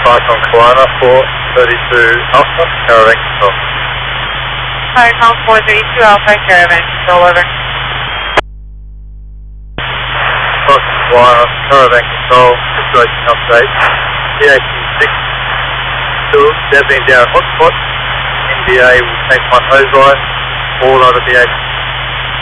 Python Kiwana 432 Alpha, Caravan Control. Python 432 Alpha, Caravan Control, over. Python Kiwana, Caravan Control, situation update. PA26, still there being down hotspot. NDA will take one hose line, all other BA